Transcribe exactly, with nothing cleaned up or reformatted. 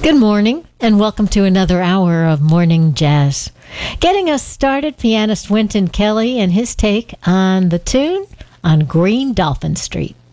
Good morning, and welcome to another hour of Morning Jazz. Getting us started, pianist Wynton Kelly and his take on the tune on Green Dolphin Street.